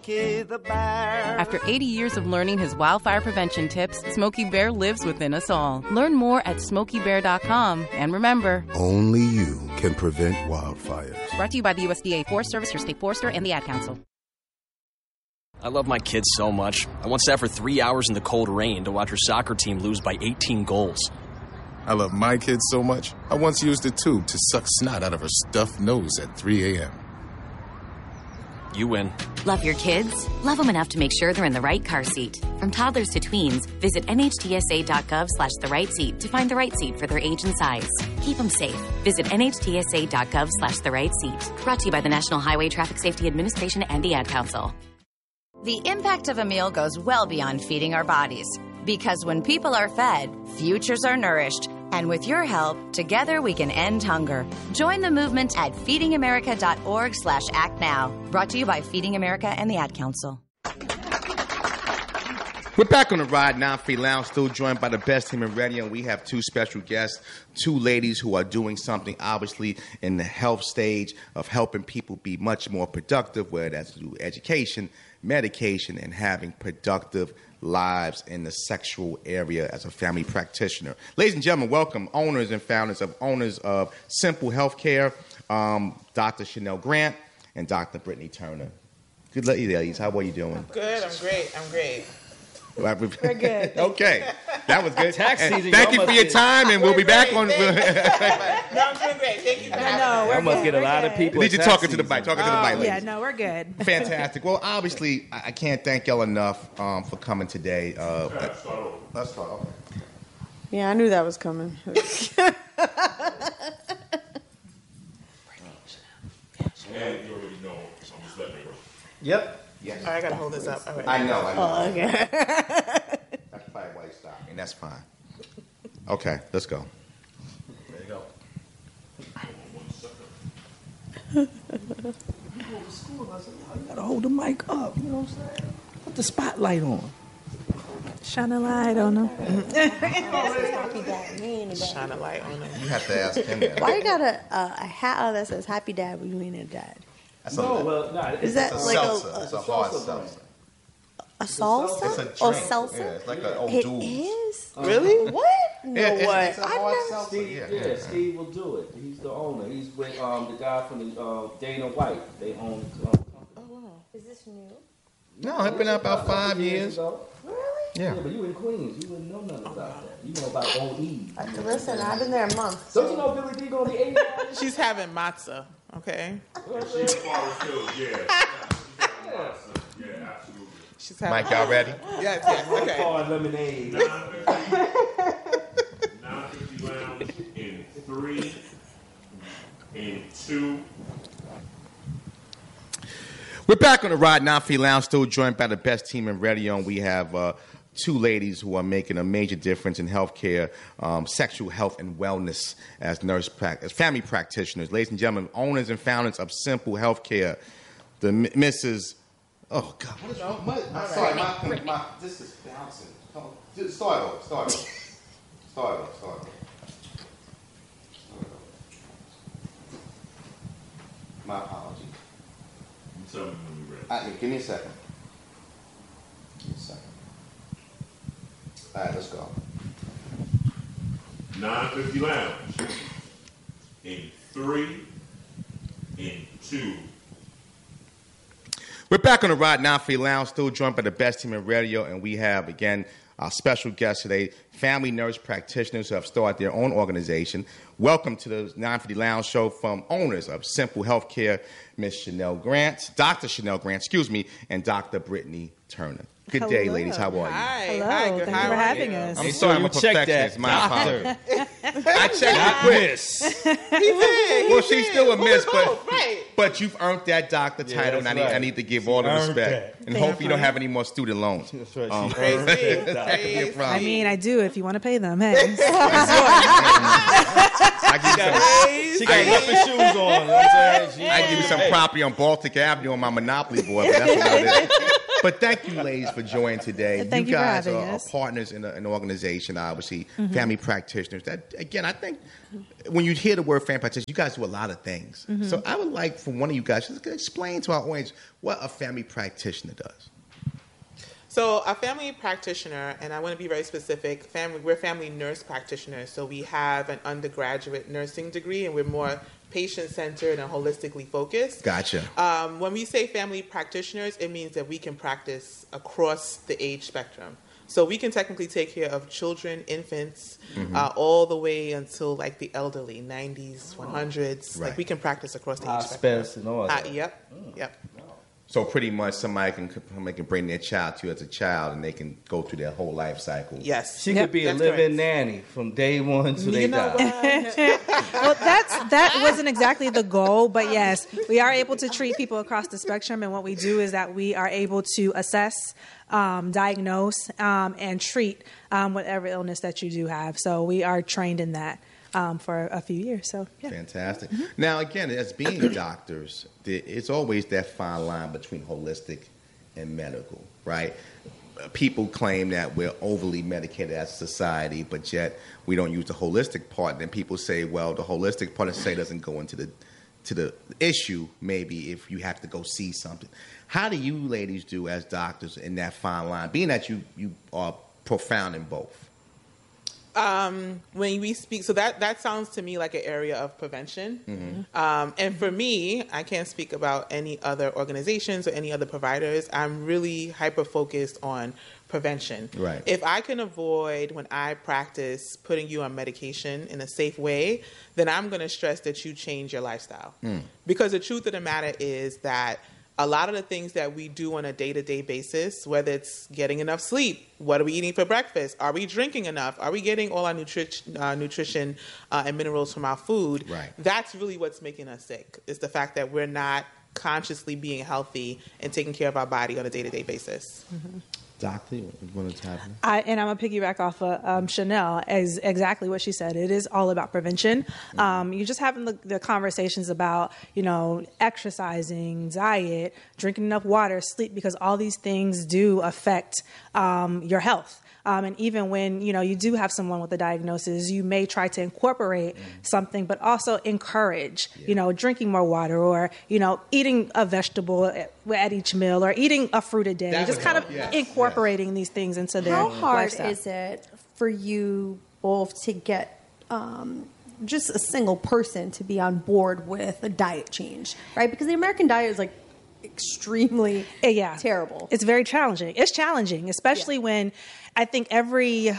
After 80 years of learning his wildfire prevention tips, Smokey Bear lives within us all. Learn more at SmokeyBear.com. And remember, only you can prevent wildfires. Brought to you by the USDA Forest Service, your state forester, and the Ad Council. I love my kids so much. I once sat for 3 hours in the cold rain to watch her soccer team lose by 18 goals. I love my kids so much, I once used a tube to suck snot out of her stuffed nose at 3 a.m. You win. Love your kids? Love them enough to make sure they're in the right car seat. From toddlers to tweens, visit nhtsa.gov/the right seat to find the right seat for their age and size. Keep them safe. Visit nhtsa.gov/the right seat. Brought to you by the National Highway Traffic Safety Administration and the Ad Council. The impact of a meal goes well beyond feeding our bodies. Because when people are fed, futures are nourished. And with your help, together we can end hunger. Join the movement at feedingamerica.org/actnow. Brought to you by Feeding America and the Ad Council. We're back on the Ride 9 Lounge, still joined by the best team in radio, and we have two special guests, two ladies who are doing something, obviously, in the health stage of helping people be much more productive, whether that's through education, medication, and having productive lives in the sexual area as a family practitioner. Ladies and gentlemen, welcome owners and founders of Simple Healthcare, Dr. Chanel Grant and Dr. Brittany Turner. Good ladies. How are you doing? Good. I'm great. We're good. Okay. That was good. Tax season. Thank you for your time, and we'll be back on. No, I'm doing great. Thank you for having me. I must get a lot of people. Need you talking to the mic. Talking to the mic, ladies. Yeah, no, we're good. Fantastic. Well, obviously, I can't thank y'all enough for coming today. Let's start off. Yeah, I knew that was coming. And you already know, so I'm just letting it go. Yep. Yes. All right, I gotta hold this up. All right. I know. Oh, okay. That's probably why you stopped, and that's fine. Okay, let's go. There you go. You gotta hold the mic up, you know what I'm saying? Put the spotlight on. Shine a light on them. Shine a light on them. You have to ask him that. Why you got a hat that says Happy Dad when you ain't a dad? That's Is that it's like seltzer. It's a hard seltzer. a salsa? It's a drink. Or salsa? Yeah, it's like an old It dude. is? Really? What? No way. It's a hard I've seltzer. Yeah, Steve will do it. He's the owner. He's with the guy from the Dana White. They own the company. Oh, wow. Is this new? No, it's been out about 5 years. Ago. Really? Yeah, but you in Queens. You wouldn't know nothing about that. You know about OE. Listen, I've been there a month. Don't you know Billy D gonna be 89? She's having matzah. Okay. She's Forest Hills, yeah, absolutely. She's having. Mike, y'all ready? Yes. Okay. Hard lemonade. 950 Lounge in 3, in 2. We're back on the Ride 9 Lounge, still joined by the best team in radio, and we have two ladies who are making a major difference in healthcare, sexual health and wellness as as family practitioners. Ladies and gentlemen, owners and founders of Simple Healthcare, the Mrs. Oh God, what is wrong? I'm sorry, my this is bouncing. Come on, start over. My apologies. Tell me when you're ready. Give me a second. All right, let's go. 950 Lounge in 3, in 2. We're back on the Ride 9 Lounge, still joined by the best team in radio, and we have, again, our special guest today, family nurse practitioners who have started their own organization. Welcome to the 950 Lounge show from owners of Simple Healthcare, Miss Chanel Grant, Dr. Chanel Grant, and Dr. Brittany Turner. Good day, ladies. How are you? Hi. Hello. Hi. Good. Thank How you for are having you? us. I'm sorry, I'm a perfectionist. My apologies. I checked the quiz. He did. Well, she's still a miss, Right. but you've earned that doctor title, and I need to give all the respect. And hopefully you don't have any more student loans. That's right. I mean, I do if you want to pay them. Hey. She got nothing shoes on. You know what I'm saying? I give you some property on Baltic Avenue on my Monopoly board, but that's about it. But thank you, ladies, for joining today. Thank you guys for having are us. partners in an organization, obviously, family practitioners. That, again, I think when you hear the word family practitioner, you guys do a lot of things. So I would like for one of you guys just to explain to our audience what a family practitioner does. So a family practitioner, and I want to be very specific, we're family nurse practitioners. So we have an undergraduate nursing degree, and we're more patient-centered and holistically focused. Gotcha. When we say family practitioners, it means that we can practice across the age spectrum. So we can technically take care of children, infants, all the way until like the elderly, 90s, 100s. Right. Like we can practice across the age spectrum. Hospice and all that. Yep. So pretty much somebody can bring their child to you as a child, and they can go through their whole life cycle. Yes. She could be a living nanny from day one to they die. Well, that wasn't exactly the goal, but yes, we are able to treat people across the spectrum, and what we do is that we are able to assess, diagnose, and treat whatever illness that you do have. So we are trained in that for a few years. So yeah. Fantastic. Now, again, as being doctors, it's always that fine line between holistic and medical, right? People claim that we're overly medicated as a society, but yet we don't use the holistic part. Then people say, well, the holistic part of say doesn't go into the issue, maybe if you have to go see something. How do you ladies do as doctors in that fine line, being that you are profound in both? When we speak, so that sounds to me like an area of prevention. And for me, I can't speak about any other organizations or any other providers. I'm really hyper-focused on prevention. Right. If I can avoid, when I practice, putting you on medication in a safe way, then I'm going to stress that you change your lifestyle. Because the truth of the matter is that a lot of the things that we do on a day-to-day basis, whether it's getting enough sleep, what are we eating for breakfast, are we drinking enough, are we getting all our nutrition and minerals from our food, right. That's really what's making us sick, is the fact that we're not consciously being healthy and taking care of our body on a day-to-day basis. Doctor, you want to happen? And I'm going to piggyback off of Chanel, as exactly what she said. It is all about prevention. You're just having the conversations about, exercising, diet, drinking enough water, sleep, because all these things do affect your health. And even when, you do have someone with a diagnosis, you may try to incorporate something, but also encourage, drinking more water or, eating a vegetable at each meal or eating a fruit a day. Just kind of incorporating these things into their lifestyle. How hard lifestyle. is it for you both to get just a single person to be on board with a diet change, right? Because the American diet is like extremely terrible. It's very challenging. It's challenging, especially when I think every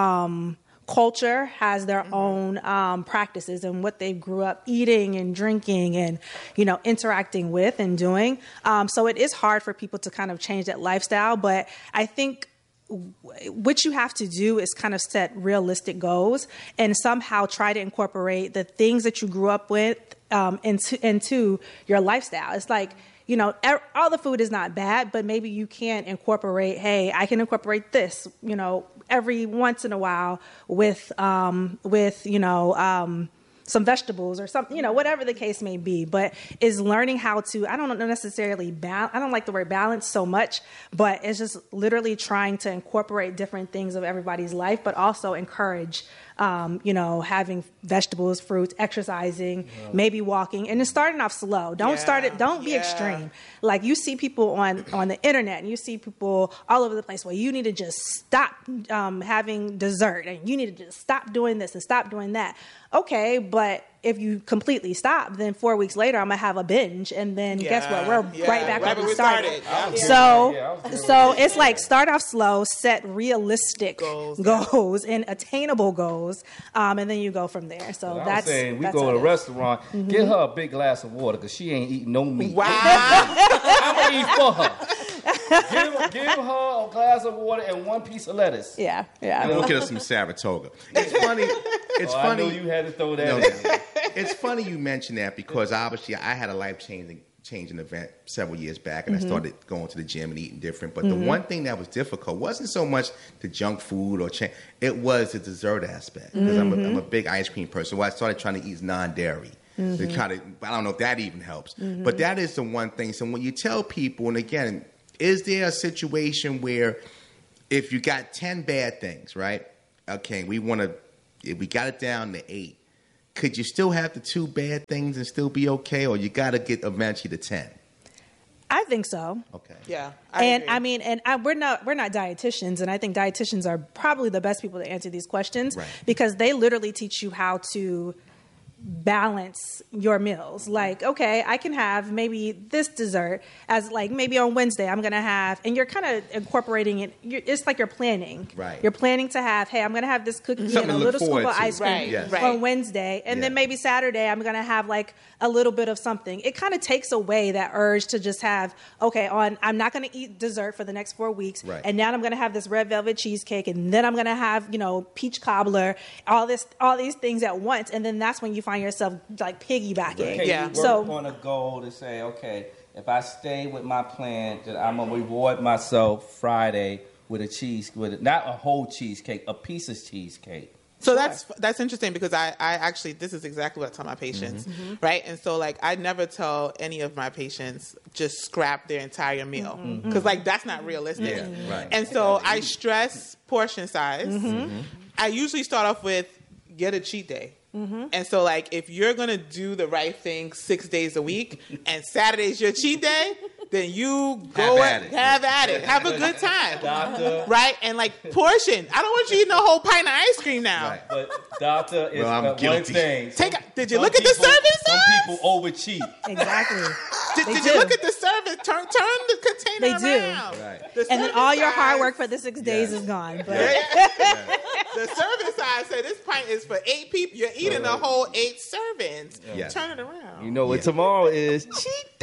culture has their own practices and what they grew up eating and drinking and, interacting with and doing. So it is hard for people to kind of change that lifestyle. But I think what you have to do is kind of set realistic goals and somehow try to incorporate the things that you grew up with into your lifestyle. It's like, all the food is not bad, but maybe you can incorporate, hey, I can incorporate this, every once in a while with some vegetables or something, whatever the case may be. But is learning how to, I don't necessarily I don't like the word balance so much, but it's just literally trying to incorporate different things of everybody's life, but also encourage having vegetables, fruits, exercising, maybe walking, and then starting off slow. Don't be extreme. Like you see people on the internet and you see people all over the place, well, you need to just stop having dessert and you need to just stop doing this and stop doing that. Okay, but if you completely stop, then 4 weeks later, I'm going to have a binge. And then guess what? We're right back where we started. So it's like start off slow, set realistic goals and attainable goals, and then you go from there. So I'm that's saying we that's go to a it is. restaurant, get her a big glass of water because she ain't eating no meat. Wow. I'm going to eat for her. Give her a glass of water and one piece of lettuce. Yeah. And we'll get us some Saratoga. It's funny. It's funny. I knew you had to throw that in. It's funny you mention that because obviously I had a life-changing event several years back, and I started going to the gym and eating different. But the one thing that was difficult wasn't so much the junk food or it was the dessert aspect. Because I'm a big ice cream person. So I started trying to eat non-dairy. I don't know if that even helps. But that is the one thing. So when you tell people, and again, is there a situation where if you got 10 bad things, right? Okay, if we got it down to 8, could you still have the 2 bad things and still be okay, or you got to get eventually to 10? I think so. Okay. Yeah. We're not dietitians, and I think dietitians are probably the best people to answer these questions because they literally teach you how to balance your meals. Like, okay, I can have maybe this dessert as like maybe on Wednesday I'm going to have, and you're kind of incorporating it. It's like you're planning. Right. You're planning to have, hey, I'm going to have this cookie and a little scoop of ice cream on Wednesday. And then maybe Saturday I'm going to have like a little bit of something. It kind of takes away that urge to just have, okay, I'm not going to eat dessert for the next 4 weeks. Right. And now I'm going to have this red velvet cheesecake, and then I'm going to have, peach cobbler, all these things at once. And then that's when you find yourself like piggybacking. Okay, you work on a goal to say, okay, if I stay with my plan, that I'm gonna reward myself Friday with not a whole cheesecake, a piece of cheesecake. So that's interesting because I actually, this is exactly what I tell my patients, right? And so like I never tell any of my patients just scrap their entire meal because like that's not realistic. Yeah, right. And so I stress portion size. I usually start off with get a cheat day. And so, like, if you're going to do the right thing 6 days a week and Saturday's your cheat day, then you go have at it. Have a good time. Doctor. Right? And, like, portion. I don't want you eating a whole pint of ice cream now. Right. But, doctor, is I'm guilty. one thing. Did you look at the serving size? Some people over-cheat. Exactly. Did you look at the service? Turn the container around. Right. And then all your hard work for the 6 days is gone. But. The serving size said this pint is for 8 people. You're eating a whole 8 servings. Yeah. Turn it around. You know what tomorrow is? Cheat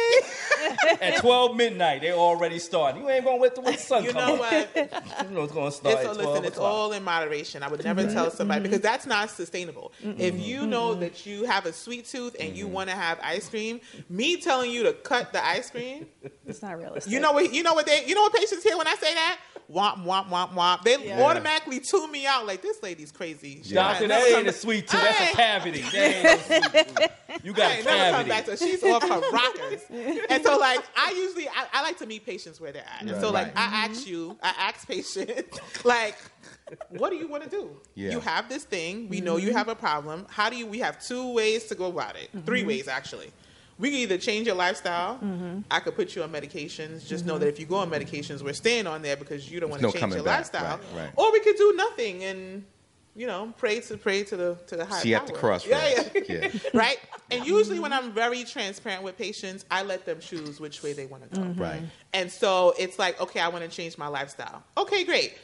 day. At 12 midnight, they're already starting. You ain't going to wait till the sun comes. You know what? You know it's going to start at 12 listen, it's o'clock. all in moderation. I would never tell somebody because that's not sustainable. If you know that you have a sweet tooth and you want to have ice cream, me telling you to cut the ice cream, it's not realistic. You know what patients hear when I say that? Womp womp womp womp. They automatically tune me out like this lady's crazy. Doctor, that ain't a sweet tooth. That's a cavity. That ain't a sweet tooth. You got a never come cavity. back to she's off her rockers. And so like I like to meet patients where they're at. And so like I ask patients like, what do you want to do? Yeah. You have this thing. We know you have a problem. We have 2 ways to go about it. 3 ways actually. We can either change your lifestyle. I could put you on medications. Just know that if you go on medications, we're staying on there because you don't want to change your lifestyle. Right. Or we could do nothing and pray to the high power. See at the crossroads. Yeah. Right? And usually when I'm very transparent with patients, I let them choose which way they want to go. Right. And so it's like, okay, I want to change my lifestyle. Okay, great.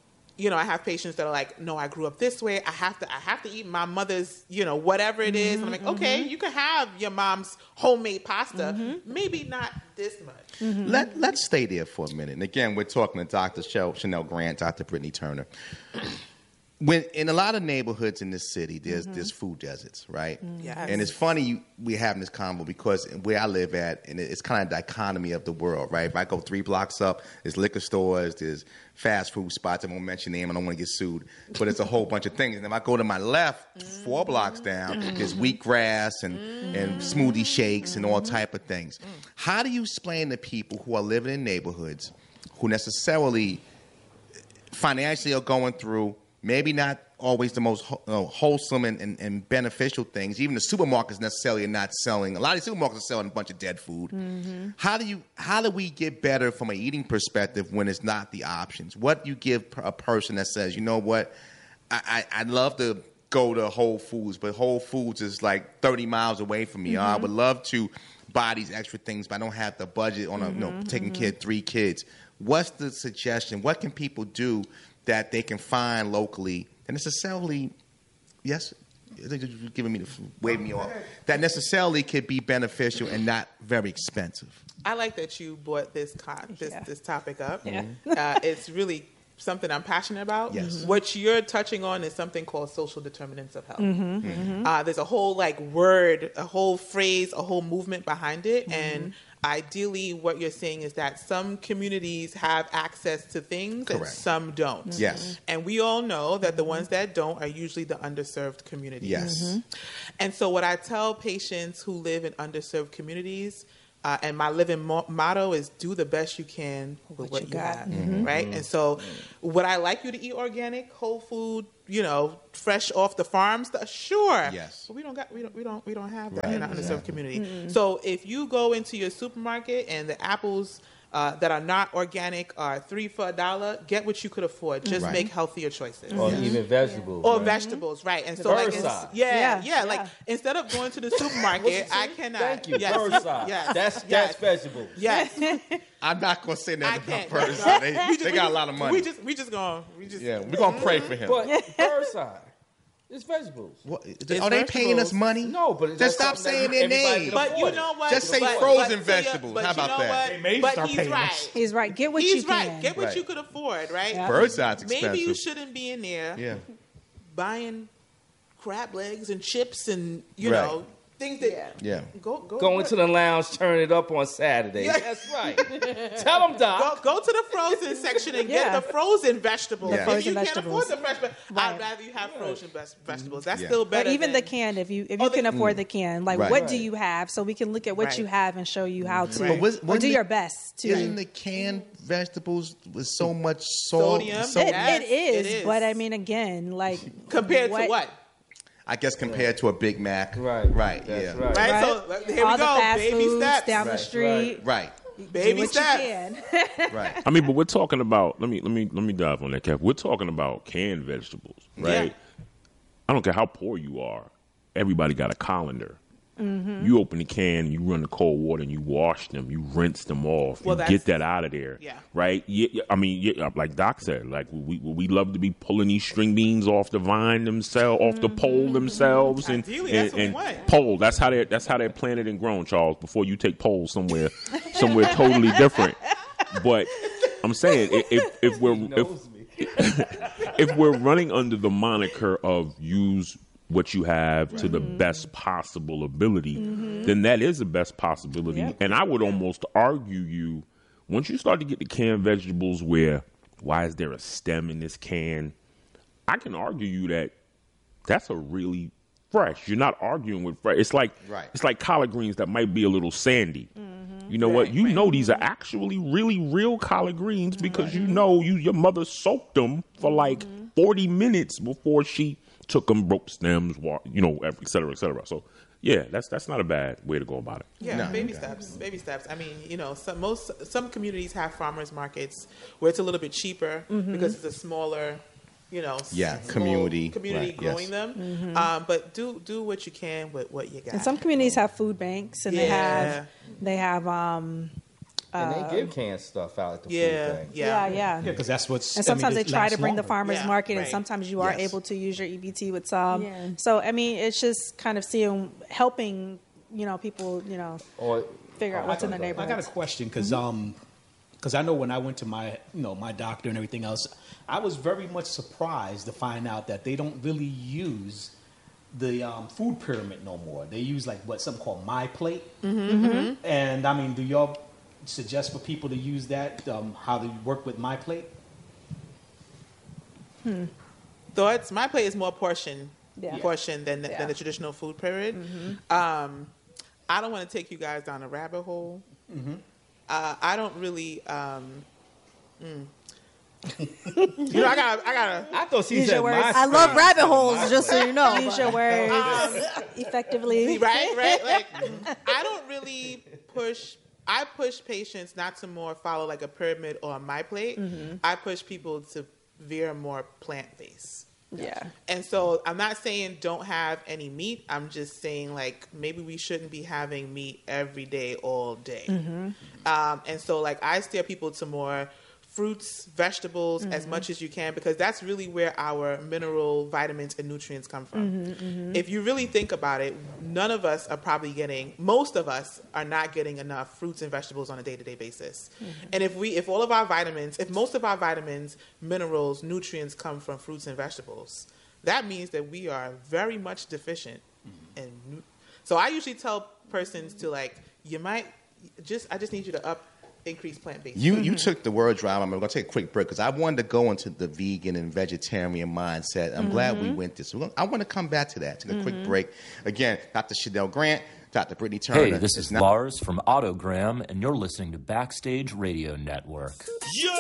I have patients that are like, no, I grew up this way. I have to eat my mother's, whatever it is. And I'm like, okay, you can have your mom's homemade pasta. Maybe not this much. Let's stay there for a minute. And again, we're talking to Dr. Chanel Grant, Dr. Brittany Turner. When in a lot of neighborhoods in this city, there's food deserts, right? Yes. And it's funny we're having this convo because where I live at, and it's kind of the dichotomy of the world, right? If I go 3 blocks up, there's liquor stores, there's fast food spots. I won't mention them. I don't want to get sued. But it's a whole bunch of things. And if I go to my left, 4 blocks down, there's wheatgrass and smoothie shakes and all type of things. How do you explain to people who are living in neighborhoods who necessarily financially are going through maybe not always the most wholesome and beneficial things. Even the supermarkets necessarily are not selling. A lot of the supermarkets are selling a bunch of dead food. How do we get better from an eating perspective when it's not the options? What do you give a person that says, you know what, I'd love to go to Whole Foods, but Whole Foods is like 30 miles away from me. I would love to buy these extra things, but I don't have the budget on taking care of 3 kids. What's the suggestion? What can people do that they can find locally and necessarily, yes, you're giving me wave me off, that necessarily could be beneficial and not very expensive? I like that you brought this topic up. Yeah. It's really something I'm passionate about. Yes. What you're touching on is something called social determinants of health. There's a whole word, a whole phrase, a whole movement behind it. And ideally what you're saying is that some communities have access to things and some don't. Yes. And we all know that the ones that don't are usually the underserved communities. Yes. And so what I tell patients who live in underserved communities, And my living motto is do the best you can with what you have, right? And so would I like you to eat organic, whole food, fresh off the farm stuff? Sure. Yes. But we don't have that in our underserved community. So if you go into your supermarket and the apples that are not organic are $3 for $1, get what you could afford. Just make healthier choices. Or even vegetables. Or vegetables, right. And so like like instead of going to the supermarket, I cannot. Thank you. Yes. Birdside. Yes. That's vegetables. Yes. I'm not gonna say that about Birdside. They got a lot of money. We're gonna pray for him. But Birdside, it's vegetables. Are they paying us money? No, but just stop saying their name. But you know what? Just say frozen vegetables. How about that? But he's right. He's right. Get what you can. Get what you could afford, right? Yeah. Birdside's expensive. Maybe you shouldn't be in there buying crab legs and chips and you know things that Go into the lounge, turn it up on Saturday. Yeah. That's right. Tell them, Doc. Go to the frozen section and get the frozen vegetables. The frozen if you vegetables. can't afford the fresh, I'd rather you have frozen vegetables. That's still better. Or even than, the canned, if you can afford the can. Like, what do you have? So we can look at what you have and show you how to or do your best to. Isn't the canned vegetables with so much salt? Sodium? It is. But I mean, again, like compared to what? I guess compared to a Big Mac. Right. Yeah. Right. So here all we the go. fast Baby foods steps down the street. Right. Baby what steps. you can. Right. I mean, but we're talking about. Let me dive on that, Kev. We're talking about canned vegetables, right? Yeah. I don't care how poor you are. Everybody got a colander. Mm-hmm. You open the can, you run the cold water, and you wash them, you rinse them off, you get that out of there, right? Yeah, I mean, like Doc said, like we love to be pulling these string beans off the vine themselves, off the pole themselves, and pole. That's how they're planted and grown, Charles. Before you take poles somewhere totally different. But I'm saying if we're running under the moniker of use what you have to the best possible ability, then that is the best possibility. Yep. And I would almost argue once you start to get the canned vegetables where, why is there a stem in this can? I can argue that's a really fresh. You're not arguing with fresh. It's like collard greens that might be a little sandy. You know what? You know these are actually really real collard greens because you know your mother soaked them for like 40 minutes before she took them, broke stems, et cetera, et cetera. So, yeah, that's not a bad way to go about it. Yeah, baby steps. I mean, some communities have farmers markets where it's a little bit cheaper because it's a smaller, community growing them. But do what you can with what you got. And some communities have food banks, and they have. And they give canned stuff out at the food bank. Yeah, because that's what's. And sometimes they try to bring the longer. farmers market, and sometimes you are able to use your EBT with some. Yeah. So I mean, it's just kind of helping, people, or figure out what's in the neighborhood. I got a question because I know when I went to my my doctor and everything else, I was very much surprised to find out that they don't really use the food pyramid no more. They use something called MyPlate. And I mean, do y'all suggest for people to use that, how to work with MyPlate? Thoughts? MyPlate is more portion than the traditional food pyramid. I don't want to take you guys down a rabbit hole. I don't really. I gotta. I thought she use said your words. I love rabbit holes, just so you know. Use your words effectively. Right. Like, I don't really push. I push patients not to more follow like a pyramid or a MyPlate. I push people to veer more plant-based. Yeah. And so I'm not saying don't have any meat. I'm just saying like maybe we shouldn't be having meat every day, all day. And so like I steer people to more fruits, vegetables, as much as you can, because that's really where our mineral, vitamins, and nutrients come from. If you really think about it, most of us are not getting enough fruits and vegetables on a day-to-day basis. And if most of our vitamins, minerals, nutrients come from fruits and vegetables, that means that we are very much deficient. So I usually tell persons to I just need you to increase plant-based. You took the words right. I'm going to take a quick break because I wanted to go into the vegan and vegetarian mindset. I'm glad we went this. I want to come back to that. Take a quick break. Again, Dr. Chanel Grant, Dr. Brittany Turner. Hey, this is Lars from Autogram, and you're listening to Backstage Radio Network.